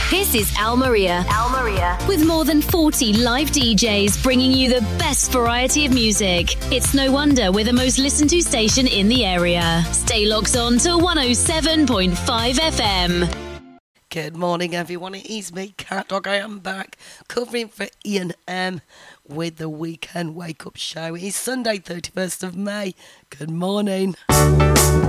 This is Al Maria. With more than 40 live DJs bringing you the best variety of music. It's no wonder we're the most listened to station in the area. Stay locked on to 107.5 FM. Good morning, everyone. It is me, Cat Dog. I am back covering for Ian M with the Weekend Wake Up Show. It is Sunday, 31st of May. Good morning.